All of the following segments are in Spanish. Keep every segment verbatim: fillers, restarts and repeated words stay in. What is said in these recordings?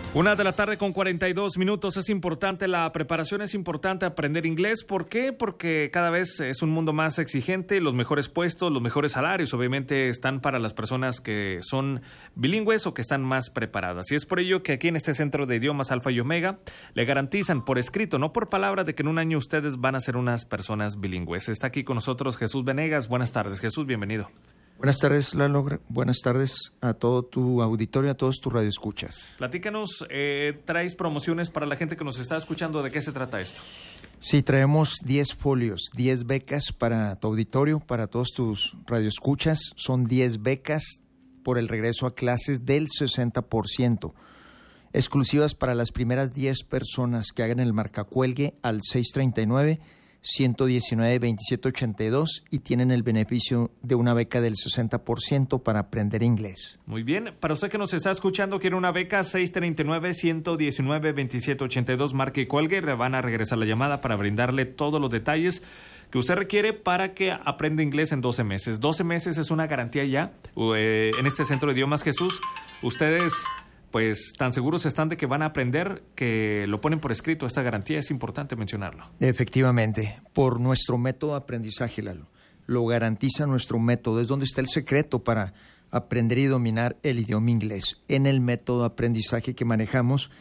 Una de la tarde con cuarenta y dos minutos. Es importante la preparación, es importante aprender inglés. ¿Por qué? Porque cada vez es un mundo más exigente. Los mejores puestos, los mejores salarios, obviamente, están para las personas que son bilingües o que están más preparadas. Y es por ello que aquí en este Centro de Idiomas Alfa y Omega le garantizan por escrito, no por palabra, de que en un año ustedes van a ser unas personas bilingües. Está aquí con nosotros Jesús Venegas. Buenas tardes, Jesús, bienvenido. Buenas tardes, Lalo. Buenas tardes a todo tu auditorio, a todos tus radioescuchas. Platícanos, eh, ¿traes promociones para la gente que nos está escuchando? ¿De qué se trata esto? Sí, traemos diez folios, diez becas para tu auditorio, para todos tus radioescuchas. Son diez becas por el regreso a clases del sesenta por ciento. Exclusivas para las primeras diez personas que hagan el marcacuelgue al seis treinta y nueve, ciento diecinueve, veintisiete ochenta y dos y tienen el beneficio de una beca del sesenta por ciento para aprender inglés. Muy bien. Para usted que nos está escuchando, quiere una beca, seis treinta y nueve, ciento diecinueve, veintisiete ochenta y dos, marque y cuelgue. Le van a regresar la llamada para brindarle todos los detalles que usted requiere para que aprenda inglés en doce meses. doce meses es una garantía ya. Eh, en este Centro de Idiomas Jesús, ustedes pues tan seguros están de que van a aprender que lo ponen por escrito. Esta garantía es importante mencionarlo. Efectivamente, por nuestro método de aprendizaje, Lalo. Lo garantiza nuestro método. Es donde está el secreto para aprender y dominar el idioma inglés. En el método de aprendizaje que manejamos,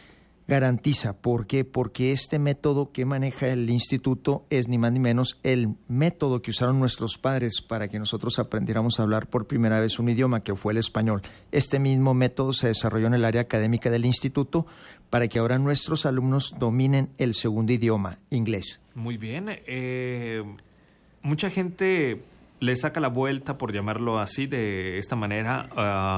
garantiza. ¿Por qué? Porque este método que maneja el instituto es ni más ni menos el método que usaron nuestros padres para que nosotros aprendiéramos a hablar por primera vez un idioma, que fue el español. Este mismo método se desarrolló en el área académica del instituto para que ahora nuestros alumnos dominen el segundo idioma, inglés. Muy bien. Eh, mucha gente le saca la vuelta, por llamarlo así, de esta manera,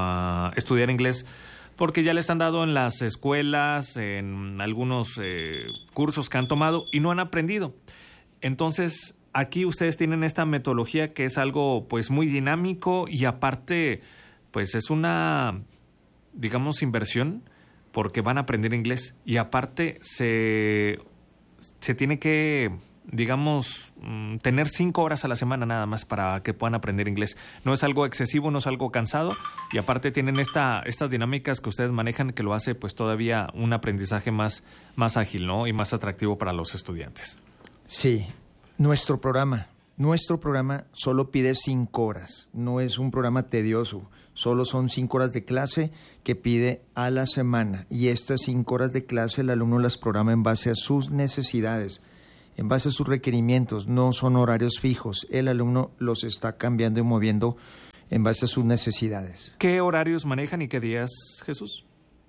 a uh, estudiar inglés, porque ya les han dado en las escuelas, en algunos eh, cursos que han tomado y no han aprendido. Entonces, aquí ustedes tienen esta metodología que es algo pues muy dinámico y aparte pues es una, digamos, inversión porque van a aprender inglés y aparte se, se tiene que, digamos, tener cinco horas a la semana nada más para que puedan aprender inglés. No es algo excesivo, no es algo cansado y aparte tienen esta, estas dinámicas que ustedes manejan que lo hace pues todavía un aprendizaje más, más ágil, ¿no? Y más atractivo para los estudiantes. Sí, nuestro programa, nuestro programa solo pide cinco horas, no es un programa tedioso, solo son cinco horas de clase que pide a la semana y estas cinco horas de clase el alumno las programa en base a sus necesidades, en base a sus requerimientos, no son horarios fijos. El alumno los está cambiando y moviendo en base a sus necesidades. ¿Qué horarios manejan y qué días, Jesús?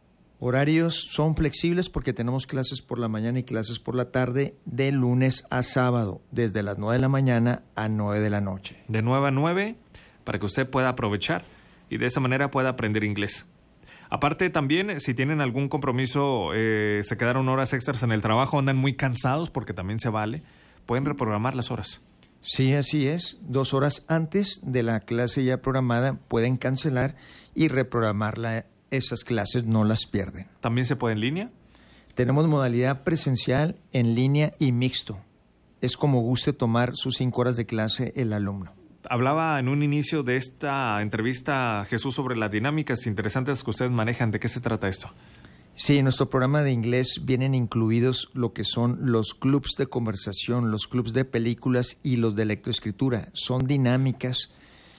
Horarios son flexibles porque tenemos clases por la mañana y clases por la tarde de lunes a sábado, desde las nueve de la mañana a nueve de la noche. De nueve a nueve, para que usted pueda aprovechar y de esa manera pueda aprender inglés. Aparte también, si tienen algún compromiso, eh, se quedaron horas extras en el trabajo, andan muy cansados, porque también se vale, pueden reprogramar las horas. Sí, así es. Dos horas antes de la clase ya programada pueden cancelar y reprogramarla. Esas clases no las pierden. ¿También se puede en línea? Tenemos modalidad presencial, en línea y mixto. Es como guste tomar sus cinco horas de clase el alumno. Hablaba en un inicio de esta entrevista, Jesús, sobre las dinámicas interesantes que ustedes manejan. ¿De qué se trata esto? Sí, en nuestro programa de inglés vienen incluidos lo que son los clubs de conversación, los clubs de películas y los de lectoescritura. Son dinámicas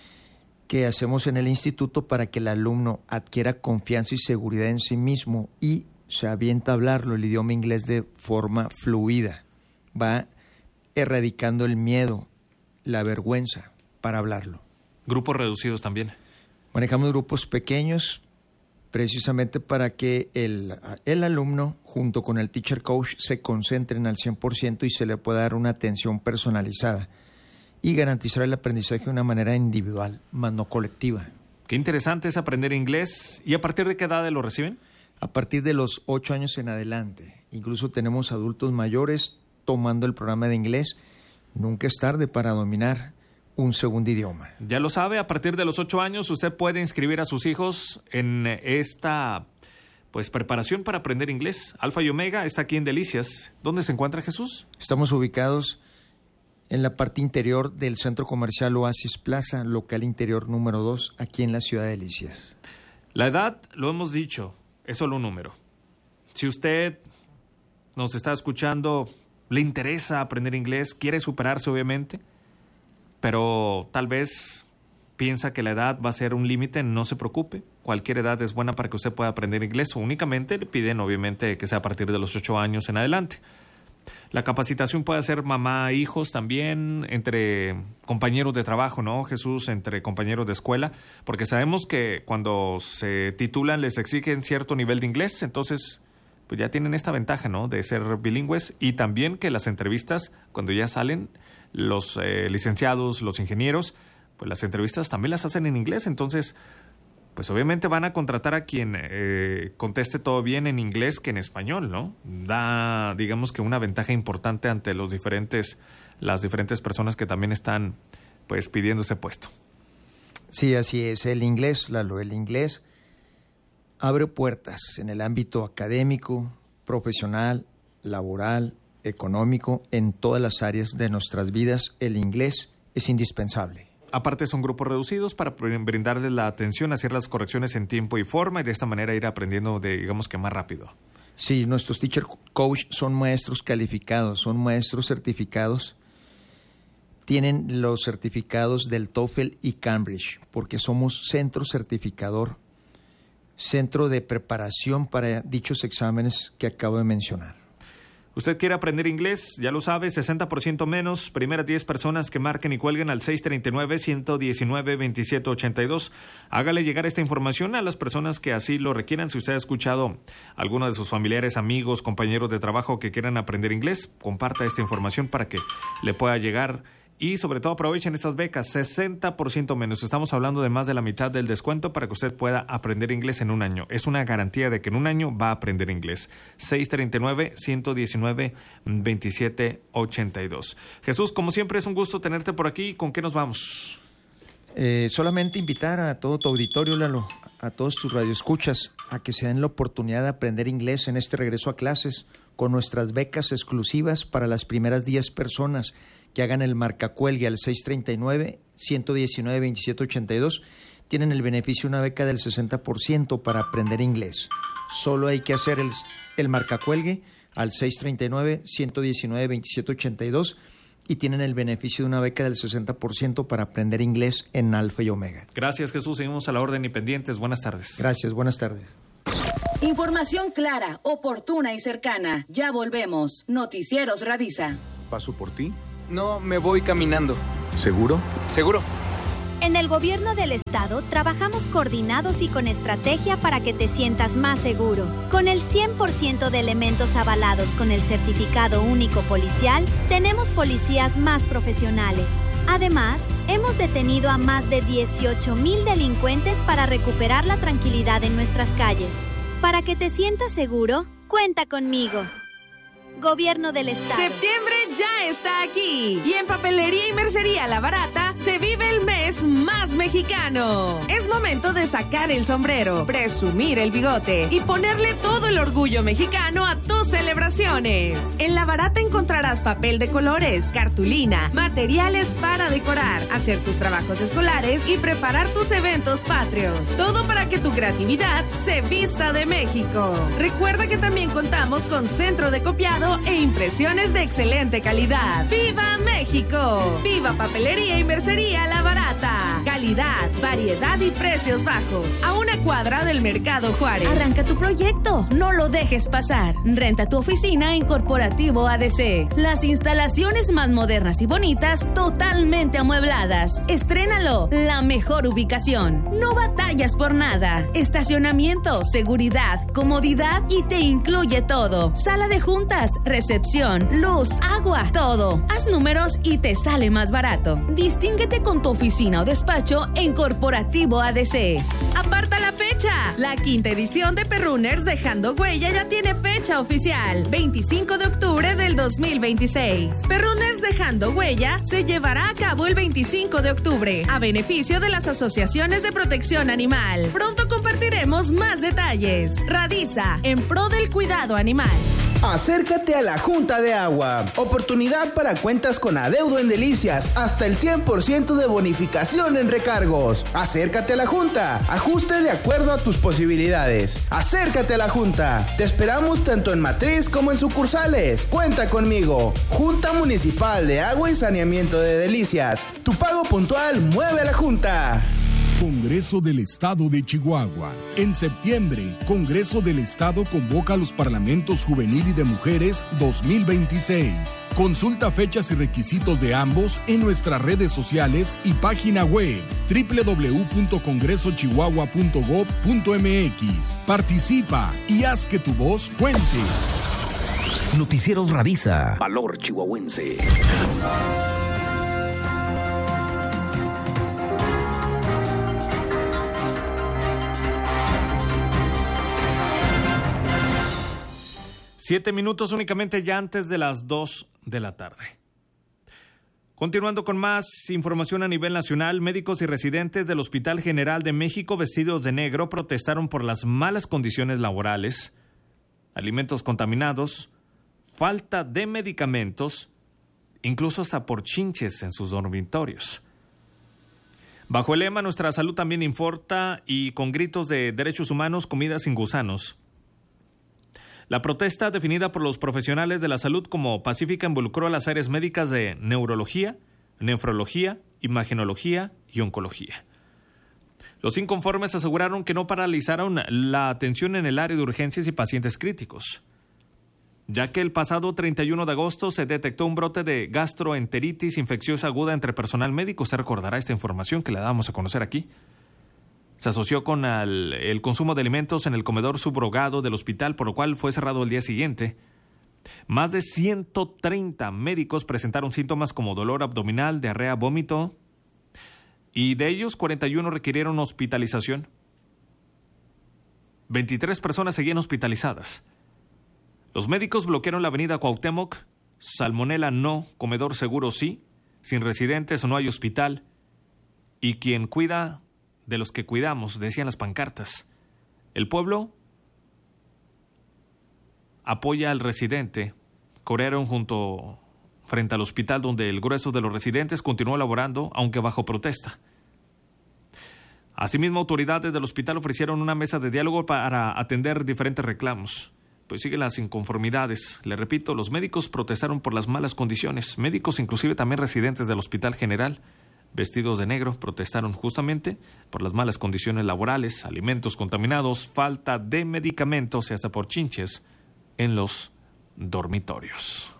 que hacemos en el instituto para que el alumno adquiera confianza y seguridad en sí mismo y se avienta a hablarlo, el idioma inglés, de forma fluida. Va erradicando el miedo, la vergüenza para hablarlo. ¿Grupos reducidos también? Manejamos grupos pequeños precisamente para que el, el alumno junto con el teacher coach se concentren al cien por ciento y se le pueda dar una atención personalizada y garantizar el aprendizaje de una manera individual, más no colectiva. Qué interesante es aprender inglés. ¿Y a partir de qué edad lo reciben? A partir de los ocho años en adelante. Incluso tenemos adultos mayores tomando el programa de inglés. Nunca es tarde para dominar un segundo idioma. Ya lo sabe, a partir de los ocho años usted puede inscribir a sus hijos en esta pues preparación para aprender inglés. Alfa y Omega está aquí en Delicias. ¿Dónde se encuentra, Jesús? Estamos ubicados en la parte interior del Centro Comercial Oasis Plaza, local interior número dos, aquí en la ciudad de Delicias. La edad, lo hemos dicho, es solo un número. si usted nos está escuchando, le interesa aprender inglés, quiere superarse obviamente, pero tal vez piensa que la edad va a ser un límite, no se preocupe. Cualquier edad es buena para que usted pueda aprender inglés, o únicamente le piden obviamente que sea a partir de los ocho años en adelante. La capacitación puede ser mamá, hijos también, entre compañeros de trabajo, ¿no, Jesús? Entre compañeros de escuela, porque sabemos que cuando se titulan les exigen cierto nivel de inglés, entonces pues ya tienen esta ventaja, ¿no?, de ser bilingües, y también que las entrevistas, cuando ya salen los eh, licenciados, los ingenieros, pues las entrevistas también las hacen en inglés, entonces pues obviamente van a contratar a quien eh, conteste todo bien en inglés que en español, ¿no? Da, digamos que una ventaja importante ante los diferentes, las diferentes personas que también están pues pidiendo ese puesto. Sí, así es. El inglés, Lalo, el inglés abre puertas en el ámbito académico, profesional, laboral, económico, en todas las áreas de nuestras vidas. El inglés es indispensable. Aparte son grupos reducidos para brindarles la atención, hacer las correcciones en tiempo y forma y de esta manera ir aprendiendo de, digamos que más rápido. Sí, nuestros teacher coach son maestros calificados, son maestros certificados. Tienen los certificados del TOEFL y Cambridge, porque somos centro certificador, centro de preparación para dichos exámenes que acabo de mencionar. Usted quiere aprender inglés, ya lo sabe, sesenta por ciento menos, primeras diez personas que marquen y cuelguen al seis treinta y nueve, ciento diecinueve, veintisiete ochenta y dos. Hágale llegar esta información a las personas que así lo requieran. Si usted ha escuchado a alguno de sus familiares, amigos, compañeros de trabajo que quieran aprender inglés, comparta esta información para que le pueda llegar. Y sobre todo aprovechen estas becas, sesenta por ciento menos. Estamos hablando de más de la mitad del descuento para que usted pueda aprender inglés en un año. Es una garantía de que en un año va a aprender inglés. seis treinta y nueve, ciento diecinueve, veintisiete ochenta y dos. Jesús, como siempre es un gusto tenerte por aquí. ¿Con qué nos vamos? Eh, solamente invitar a todo tu auditorio, Lalo, a todos tus radioescuchas, a que se den la oportunidad de aprender inglés en este regreso a clases con nuestras becas exclusivas para las primeras diez personas que hagan el marcacuelgue al seis treinta y nueve, ciento diecinueve, veintisiete ochenta y dos, tienen el beneficio de una beca del sesenta por ciento para aprender inglés. Solo hay que hacer el, el marcacuelgue al seis treinta y nueve, ciento diecinueve, veintisiete ochenta y dos y tienen el beneficio de una beca del sesenta por ciento para aprender inglés en Alfa y Omega. Gracias, Jesús. Seguimos a la orden y pendientes. Buenas tardes. Gracias, buenas tardes. Información clara, oportuna y cercana. Ya volvemos. Noticieros Radisa. ¿Paso por ti? No, me voy caminando. ¿Seguro? ¿Seguro? En el gobierno del estado trabajamos coordinados y con estrategia para que te sientas más seguro. Con el cien por ciento de elementos avalados con el certificado único policial, tenemos policías más profesionales. Además, hemos detenido a más de dieciocho mil delincuentes para recuperar la tranquilidad en nuestras calles. Para que te sientas seguro, cuenta conmigo. Gobierno del Estado. Septiembre ya está aquí y en Papelería y Mercería La Barata se vive el mes más mexicano. Es momento de sacar el sombrero, presumir el bigote y ponerle todo el orgullo mexicano a tus celebraciones. En La Barata encontrarás papel de colores, cartulina, materiales para decorar, hacer tus trabajos escolares y preparar tus eventos patrios. Todo para que tu creatividad se vista de México. Recuerda que también contamos con centro de copiado e impresiones de excelente calidad. ¡Viva México! ¡Viva Papelería y Mercería La Barata! Calidad, variedad y precios bajos. A una cuadra del Mercado Juárez. Arranca tu proyecto, no lo dejes pasar. Renta tu oficina en Corporativo A D C. Las instalaciones más modernas y bonitas, totalmente amuebladas. Estrénalo, la mejor ubicación. No batallas por nada. Estacionamiento, seguridad, comodidad y te incluye todo. Sala de juntas, recepción, luz, agua, todo. Haz números y te sale más barato. Distínguete con tu oficina o despacho en Corporativo A D C. ¡Aparta la fecha! La quinta edición de Perrunners Dejando Huella ya tiene fecha oficial, veinticinco de octubre del dos mil veintiséis. Perrunners Dejando Huella se llevará a cabo el veinticinco de octubre, a beneficio de las asociaciones de protección animal. Pronto compartiremos más detalles. Radisa, en pro del cuidado animal. Acércate a la Junta de Agua. Oportunidad para cuentas con adeudo en Delicias. Hasta el cien por ciento de bonificación en recargos. Acércate a la Junta. Ajuste de acuerdo a tus posibilidades. Acércate a la Junta. Te esperamos tanto en matriz como en sucursales. Cuenta conmigo. Junta Municipal de Agua y Saneamiento de Delicias. Tu pago puntual mueve a la Junta. Congreso del Estado de Chihuahua. En septiembre, Congreso del Estado convoca a los Parlamentos Juvenil y de Mujeres dos mil veintiséis. Consulta fechas y requisitos de ambos en nuestras redes sociales y página web doble u doble u doble u punto congreso chihuahua punto gob punto m x. Participa y haz que tu voz cuente. Noticieros Radisa. Valor chihuahuense. Siete minutos únicamente ya antes de las dos de la tarde. Continuando con más información a nivel nacional, médicos y residentes del Hospital General de México vestidos de negro protestaron por las malas condiciones laborales, alimentos contaminados, falta de medicamentos, incluso hasta por chinches en sus dormitorios. Bajo el lema Nuestra salud también importa y con gritos de derechos humanos, comida sin gusanos, la protesta, definida por los profesionales de la salud como pacífica, involucró a las áreas médicas de neurología, nefrología, imagenología y oncología. Los inconformes aseguraron que no paralizaron la atención en el área de urgencias y pacientes críticos, ya que el pasado treinta y uno de agosto se detectó un brote de gastroenteritis infecciosa aguda entre personal médico. Usted recordará esta información que la damos a conocer aquí. Se asoció con el, el consumo de alimentos en el comedor subrogado del hospital, por lo cual fue cerrado el día siguiente. Más de ciento treinta médicos presentaron síntomas como dolor abdominal, diarrea, vómito, y de ellos cuarenta y uno requirieron hospitalización. veintitrés personas seguían hospitalizadas. Los médicos bloquearon la avenida Cuauhtémoc, salmonela no, comedor seguro sí, sin residentes no hay hospital, y quien cuida de los que cuidamos, decían las pancartas. El pueblo apoya al residente. Corrieron junto frente al hospital donde el grueso de los residentes continuó laborando, aunque bajo protesta. Asimismo, autoridades del hospital ofrecieron una mesa de diálogo para atender diferentes reclamos. Pues siguen las inconformidades. Le repito, los médicos protestaron por las malas condiciones. Médicos, inclusive también residentes del Hospital General, vestidos de negro, protestaron justamente por las malas condiciones laborales, alimentos contaminados, falta de medicamentos y hasta por chinches en los dormitorios.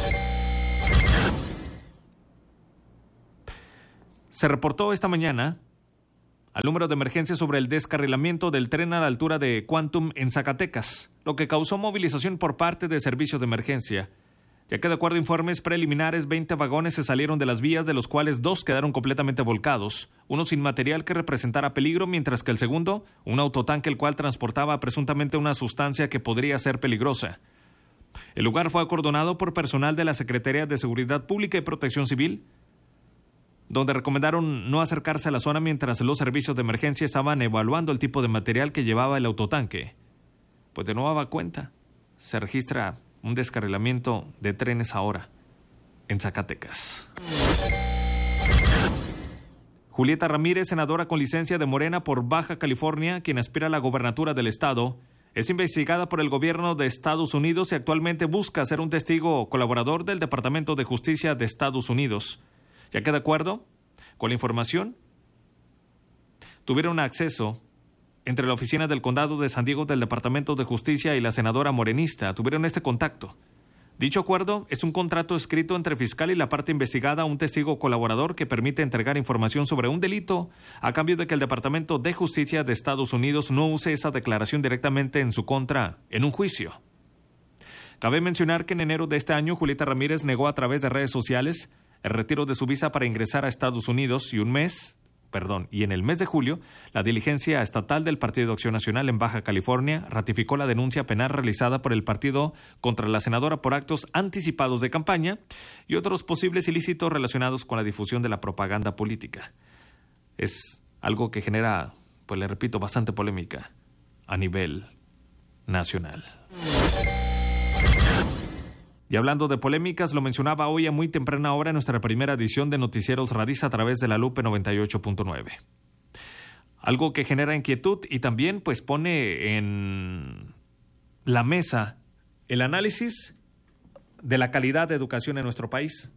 Se reportó esta mañana al número de emergencia sobre el descarrilamiento del tren a la altura de Quantum en Zacatecas, lo que causó movilización por parte de servicios de emergencia, ya que de acuerdo a informes preliminares, veinte vagones se salieron de las vías, de los cuales dos quedaron completamente volcados, uno sin material que representara peligro, mientras que el segundo, un autotanque el cual transportaba presuntamente una sustancia que podría ser peligrosa. El lugar fue acordonado por personal de la Secretaría de Seguridad Pública y Protección Civil, donde recomendaron no acercarse a la zona mientras los servicios de emergencia estaban evaluando el tipo de material que llevaba el autotanque. Pues de nueva cuenta, se registra un descarrilamiento de trenes ahora en Zacatecas. Julieta Ramírez, senadora con licencia de Morena por Baja California, quien aspira a la gobernatura del estado, es investigada por el gobierno de Estados Unidos y actualmente busca ser un testigo colaborador del Departamento de Justicia de Estados Unidos, ya que de acuerdo con la información, tuvieron acceso entre la oficina del condado de San Diego del Departamento de Justicia y la senadora morenista, tuvieron este contacto. Dicho acuerdo es un contrato escrito entre el fiscal y la parte investigada a un testigo colaborador que permite entregar información sobre un delito a cambio de que el Departamento de Justicia de Estados Unidos no use esa declaración directamente en su contra en un juicio. Cabe mencionar que en enero de este año Julieta Ramírez negó a través de redes sociales el retiro de su visa para ingresar a Estados Unidos y un mes Perdón, y en el mes de julio, la diligencia estatal del Partido Acción Nacional en Baja California ratificó la denuncia penal realizada por el partido contra la senadora por actos anticipados de campaña y otros posibles ilícitos relacionados con la difusión de la propaganda política. Es algo que genera, pues le repito, bastante polémica a nivel nacional. Y hablando de polémicas, lo mencionaba hoy a muy temprana hora en nuestra primera edición de Noticieros Radiza a través de la Lupe noventa y ocho punto nueve. Algo que genera inquietud y también pues pone en la mesa el análisis de la calidad de educación en nuestro país.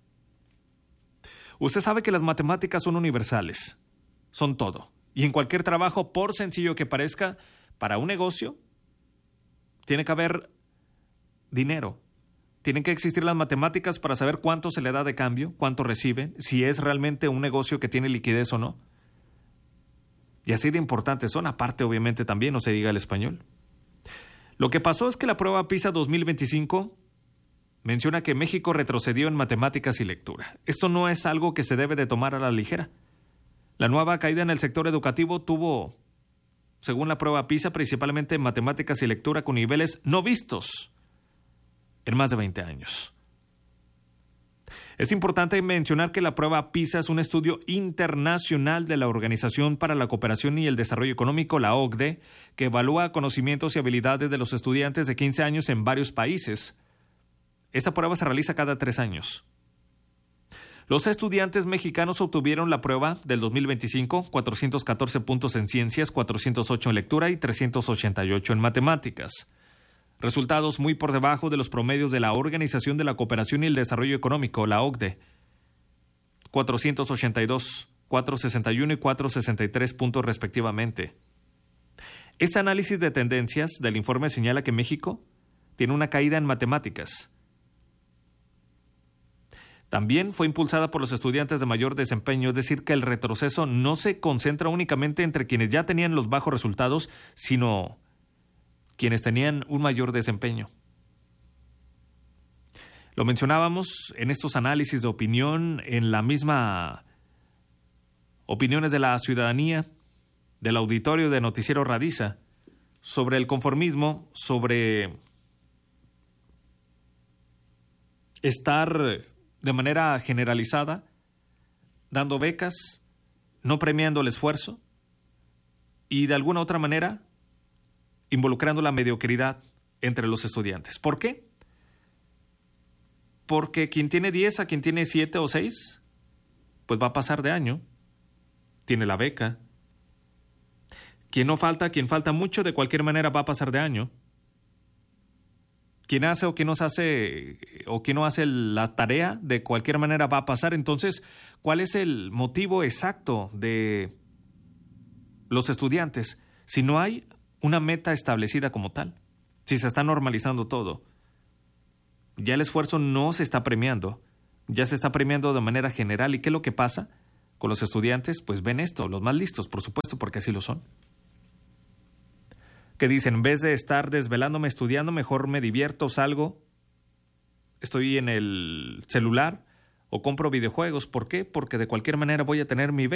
Usted sabe que las matemáticas son universales, son todo. Y en cualquier trabajo, por sencillo que parezca, para un negocio, tiene que haber dinero. Tienen que existir las matemáticas para saber cuánto se le da de cambio, cuánto reciben, si es realmente un negocio que tiene liquidez o no. Y así de importantes son, aparte obviamente también, no se diga el español. Lo que pasó es que la prueba PISA dos mil veinticinco menciona que México retrocedió en matemáticas y lectura. Esto no es algo que se debe de tomar a la ligera. La nueva caída en el sector educativo tuvo, según la prueba PISA, principalmente en matemáticas y lectura con niveles no vistos en más de veinte años. Es importante mencionar que la prueba PISA es un estudio internacional de la Organización para la Cooperación y el Desarrollo Económico, la O C D E, que evalúa conocimientos y habilidades de los estudiantes de quince años en varios países. Esta prueba se realiza cada tres años. Los estudiantes mexicanos obtuvieron la prueba del dos mil veinticinco, cuatrocientos catorce puntos en ciencias, cuatrocientos ocho en lectura y trescientos ochenta y ocho en matemáticas. Resultados muy por debajo de los promedios de la Organización de la Cooperación y el Desarrollo Económico, la O C D E. cuatrocientos ochenta y dos, cuatrocientos sesenta y uno y cuatrocientos sesenta y tres puntos respectivamente. Este análisis de tendencias del informe señala que México tiene una caída en matemáticas. También fue impulsada por los estudiantes de mayor desempeño, es decir, que el retroceso no se concentra únicamente entre quienes ya tenían los bajos resultados, sino quienes tenían un mayor desempeño. Lo mencionábamos en estos análisis de opinión, en la misma opiniones de la ciudadanía, del auditorio de Noticiero Radiza, sobre el conformismo, sobre estar de manera generalizada dando becas, no premiando el esfuerzo y de alguna otra manera involucrando la mediocridad entre los estudiantes. ¿Por qué? Porque quien tiene diez a quien tiene siete o seis, pues va a pasar de año, tiene la beca. Quien no falta, quien falta mucho, de cualquier manera va a pasar de año. Quien hace o quien no hace o quien no hace la tarea, de cualquier manera va a pasar. Entonces, ¿cuál es el motivo exacto de los estudiantes? Si no hay una meta establecida como tal, si se está normalizando todo, ya el esfuerzo no se está premiando, ya se está premiando de manera general. ¿Y qué es lo que pasa con los estudiantes? Pues ven esto, los más listos, por supuesto, porque así lo son, que dicen, en vez de estar desvelándome estudiando, mejor me divierto, salgo, estoy en el celular o compro videojuegos. ¿Por qué? Porque de cualquier manera voy a tener mi